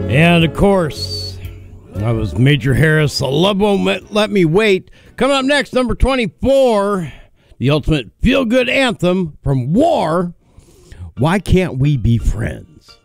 And of course, that was Major Harris. Love Won't Let Me Wait. Coming up next, number 24, the ultimate feel-good anthem from War. Why Can't We Be Friends?